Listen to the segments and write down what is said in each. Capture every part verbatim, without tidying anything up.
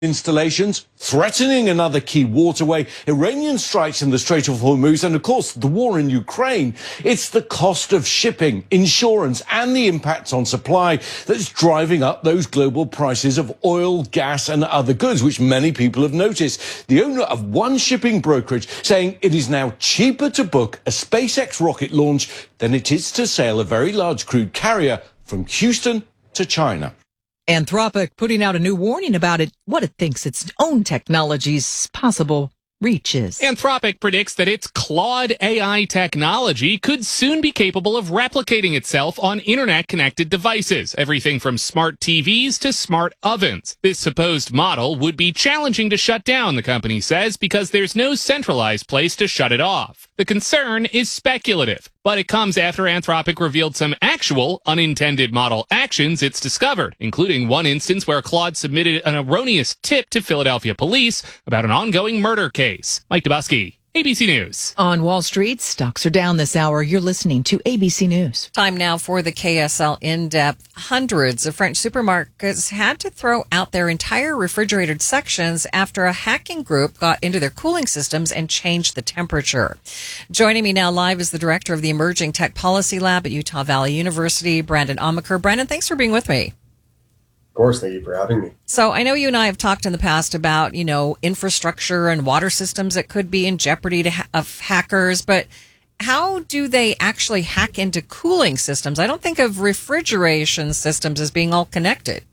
installations, threatening another key waterway, Iranian strikes in the Strait of Hormuz, and of course the war in Ukraine. It's the cost of shipping, insurance, and the impacts on supply that's driving up those global prices of oil, gas, and other goods, which many people have noticed. The owner of one shipping brokerage saying it is now cheaper to book a SpaceX rocket launch than it is to sail a very large crude carrier from Houston to China. Anthropic putting out a new warning about it, what it thinks its own technology's possible reaches. Anthropic predicts that its Claude A I technology could soon be capable of replicating itself on internet-connected devices, everything from smart T Vs to smart ovens. This supposed model would be challenging to shut down, the company says, because there's no centralized place to shut it off. The concern is speculative, but it comes after Anthropic revealed some actual unintended model actions it's discovered, including one instance where Claude submitted an erroneous tip to Philadelphia police about an ongoing murder case. Mike Dubusky, A B C News. On Wall Street, stocks are down this hour. You're listening to A B C News. Time now for the K S L In-Depth. Hundreds of French supermarkets had to throw out their entire refrigerated sections after a hacking group got into their cooling systems and changed the temperature. Joining me now live is the director of the Emerging Tech Policy Lab at Utah Valley University, Brandon Amaker. Brandon, thanks for being with me. Of course, thank you for having me. So I know you and I have talked in the past about, you know, infrastructure and water systems that could be in jeopardy to ha- of hackers, but how do they actually hack into cooling systems? I don't think of refrigeration systems as being all connected.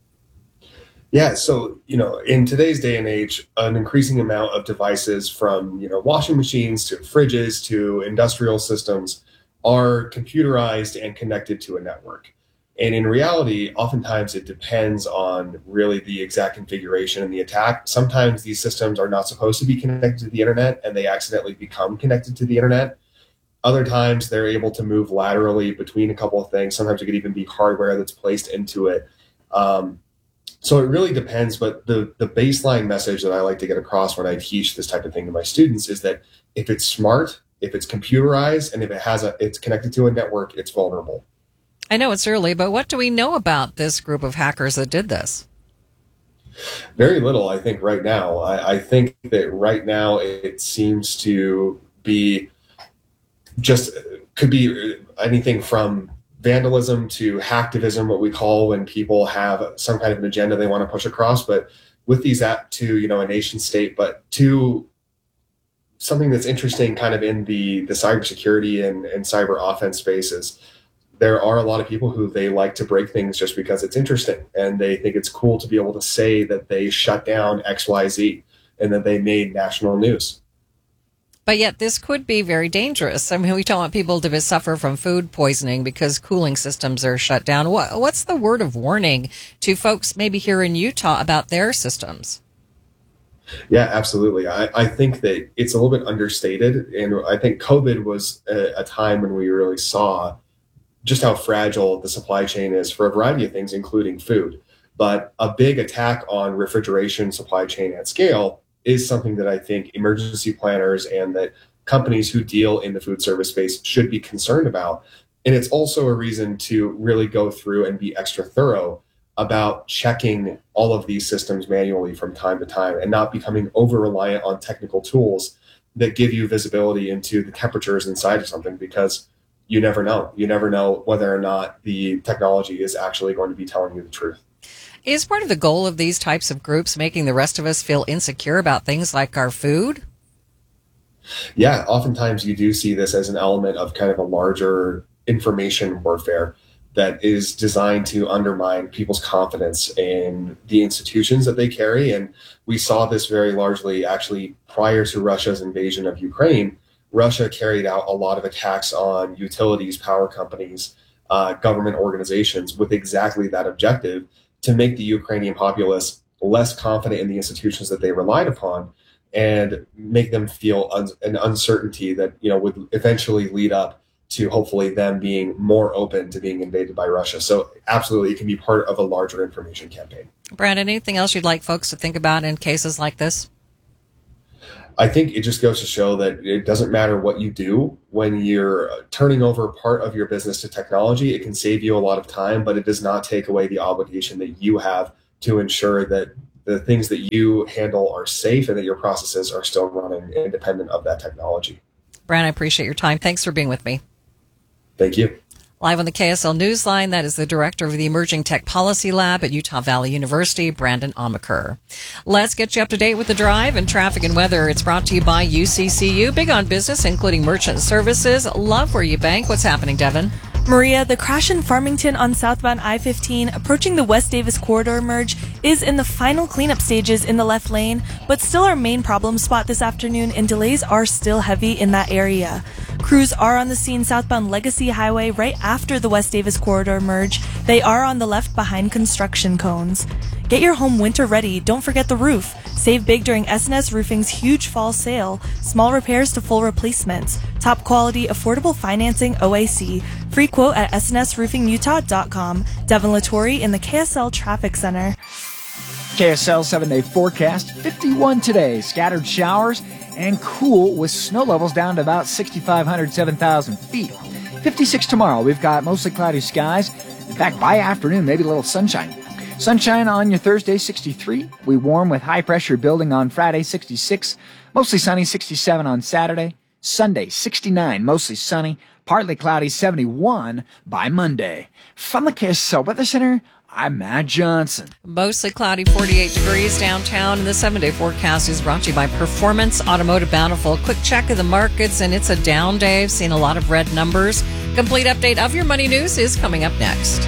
Yeah, so, you know, in today's day and age, an increasing amount of devices from, you know, washing machines to fridges to industrial systems are computerized and connected to a network. And in reality, oftentimes it depends on really the exact configuration and the attack. Sometimes these systems are not supposed to be connected to the internet and they accidentally become connected to the internet. Other times they're able to move laterally between a couple of things. Sometimes it could even be hardware that's placed into it. Um, so it really depends. But the, the baseline message that I like to get across when I teach this type of thing to my students is that if it's smart, if it's computerized, and if it has a, it's connected to a network, it's vulnerable. I know it's early, but what do we know about this group of hackers that did this? Very little, I think, right now. I, I think that right now it seems to be just, could be anything from vandalism to hacktivism, what we call when people have some kind of an agenda they want to push across. But with these at to, you know, a nation state, but to something that's interesting kind of in the, the cybersecurity and, and cyber offense spaces. There are a lot of people who they like to break things just because it's interesting and they think it's cool to be able to say that they shut down X Y Z and that they made national news. But yet this could be very dangerous. I mean, we don't want people to suffer from food poisoning because cooling systems are shut down. What, what's the word of warning to folks maybe here in Utah about their systems? Yeah, absolutely. I, I think that it's a little bit understated. And I think COVID was a, a time when we really saw just how fragile the supply chain is for a variety of things, including food. But a big attack on refrigeration supply chain at scale is something that I think emergency planners and that companies who deal in the food service space should be concerned about. And it's also a reason to really go through and be extra thorough about checking all of these systems manually from time to time and not becoming over-reliant on technical tools that give you visibility into the temperatures inside of something, because you never know. You never know whether or not the technology is actually going to be telling you the truth. Is part of the goal of these types of groups making the rest of us feel insecure about things like our food? Yeah, oftentimes you do see this as an element of kind of a larger information warfare that is designed to undermine people's confidence in the institutions that they carry. And we saw this very largely actually prior to Russia's invasion of Ukraine. Russia carried out a lot of attacks on utilities, power companies, uh, government organizations with exactly that objective, to make the Ukrainian populace less confident in the institutions that they relied upon and make them feel un- an uncertainty that, you know, would eventually lead up to hopefully them being more open to being invaded by Russia. So absolutely, it can be part of a larger information campaign. Brandon, anything else you'd like folks to think about in cases like this? I think it just goes to show that it doesn't matter what you do when you're turning over part of your business to technology. It can save you a lot of time, but it does not take away the obligation that you have to ensure that the things that you handle are safe and that your processes are still running independent of that technology. Brian, I appreciate your time. Thanks for being with me. Thank you. Live on the K S L Newsline, that is the director of the Emerging Tech Policy Lab at Utah Valley University, Brandon Amaker. Let's get you up to date with the drive and traffic and weather. It's brought to you by U C C U, big on business, including merchant services. Love where you bank. What's happening, Devin? Maria, the crash in Farmington on southbound I fifteen approaching the West Davis corridor merge is in the final cleanup stages in the left lane, but still our main problem spot this afternoon, and delays are still heavy in that area. Crews are on the scene southbound Legacy Highway right after the West Davis corridor merge. They are on the left behind construction cones. Get your home winter ready. Don't forget the roof. Save big during S and S Roofing's huge fall sale. Small repairs to full replacements. Top quality, affordable financing O A C. Free quote at S N S roofing utah dot com. Devin Latore in the K S L Traffic Center. K S L seven-day forecast, fifty-one today. Scattered showers and cool with snow levels down to about six thousand five hundred, seven thousand feet. fifty-six tomorrow. We've got mostly cloudy skies. In fact, by afternoon, maybe a little sunshine. Sunshine on your Thursday, sixty-three. We warm with high pressure building on Friday, sixty-six. Mostly sunny, sixty-seven on Saturday. Sunday, sixty-nine, mostly sunny. Partly cloudy, seventy-one by Monday. From the K S L Weather Center, I'm Matt Johnson. Mostly cloudy, forty-eight degrees downtown. And the seven-day forecast is brought to you by Performance Automotive Bountiful. Quick check of the markets, and it's a down day. I've seen a lot of red numbers. Complete update of your money news is coming up next.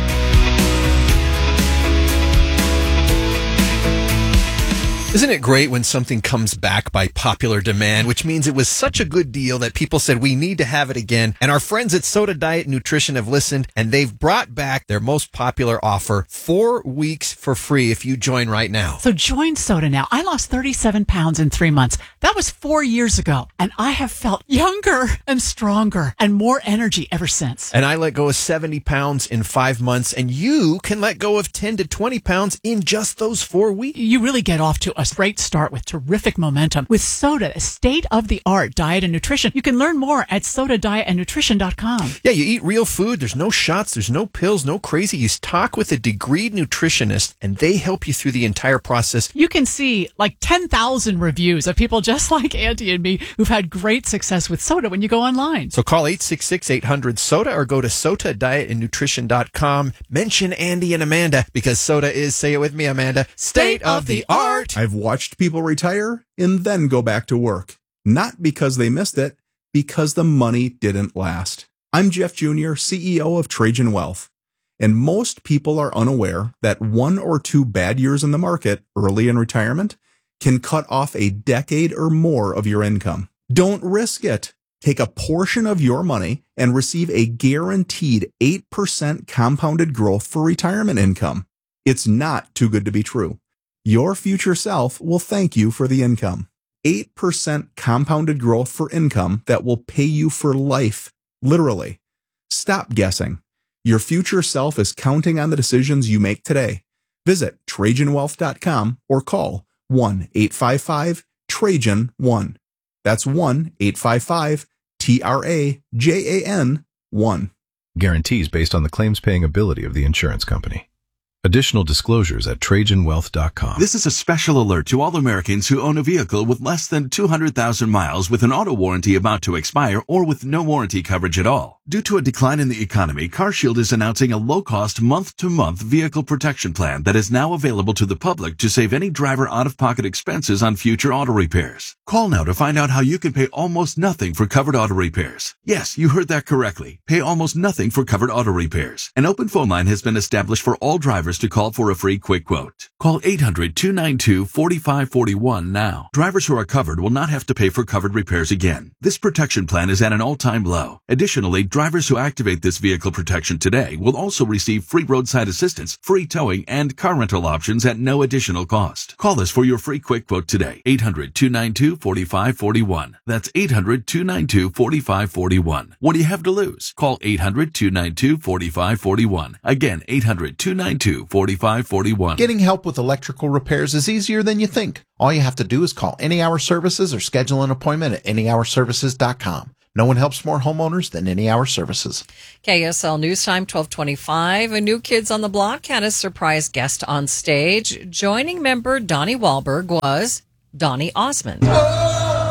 Isn't it great when something comes back by popular demand, which means it was such a good deal that people said we need to have it again? And our friends at Soda Diet Nutrition have listened, and they've brought back their most popular offer, four weeks for free if you join right now. So join Soda now. I lost thirty-seven pounds in three months. That was four years ago. And I have felt younger and stronger and more energy ever since. And I let go of seventy pounds in five months, and you can let go of ten to twenty pounds in just those four weeks. You really get off to a great start with terrific momentum with Soda, a state-of-the-art diet and nutrition. You can learn more at soda diet and nutrition dot com. Yeah, you eat real food. There's no shots. There's no pills, no crazy. You talk with a degreed nutritionist, and they help you through the entire process. You can see like ten thousand reviews of people just like Auntie and me who've had great success with Soda when you go online. So call eight six six, eight hundred, SODA or go to soda diet and nutrition dot com. Mention Andy and Amanda because Soda is, say it with me, Amanda, state-of-the-art. I've watched people retire and then go back to work. Not because they missed it, because the money didn't last. I'm Jeff Junior, C E O of Trajan Wealth. And most people are unaware that one or two bad years in the market early in retirement can cut off a decade or more of your income. Don't risk it. Take a portion of your money and receive a guaranteed eight percent compounded growth for retirement income. It's not too good to be true. Your future self will thank you for the income. eight percent compounded growth for income that will pay you for life, literally. Stop guessing. Your future self is counting on the decisions you make today. Visit Trajan Wealth dot com or call one eight five five Trajan one. That's one eight five five T R A J A N one. Guarantees based on the claims paying ability of the insurance company. Additional disclosures at Trajan Wealth dot com. This is a special alert to all Americans who own a vehicle with less than two hundred thousand miles with an auto warranty about to expire or with no warranty coverage at all. Due to a decline in the economy, CarShield is announcing a low-cost month-to-month vehicle protection plan that is now available to the public to save any driver out-of-pocket expenses on future auto repairs. Call now to find out how you can pay almost nothing for covered auto repairs. Yes, you heard that correctly. Pay almost nothing for covered auto repairs. An open phone line has been established for all drivers to call for a free quick quote. Call eight hundred, two nine two, four five four one now. Drivers who are covered will not have to pay for covered repairs again. This protection plan is at an all-time low. Additionally, drivers who activate this vehicle protection today will also receive free roadside assistance, free towing, and car rental options at no additional cost. Call us for your free quick quote today. eight hundred, two nine two, four five four one. That's eight hundred, two nine two, four five four one. What do you have to lose? Call eight hundred, two nine two, four five four one. Again, eight hundred, two nine two, four five four one. Getting help with electrical repairs is easier than you think. All you have to do is call Any Hour Services or schedule an appointment at any hour services dot com. No one helps more homeowners than Any Hour Services. K S L News Time, twelve twenty-five. A New Kids on the Block had a surprise guest on stage. Joining member Donnie Wahlberg was Donny Osmond.